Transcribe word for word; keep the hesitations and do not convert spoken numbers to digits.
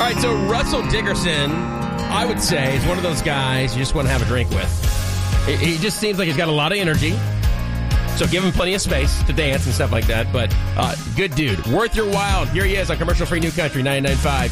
right, so Russell Dickerson, I would say, is one of those guys you just want to have a drink with. He he just seems like he's got a lot of energy. So give him plenty of space to dance and stuff like that. But uh, good dude. Worth your while. Here he is on Commercial Free New Country ninety-nine point five.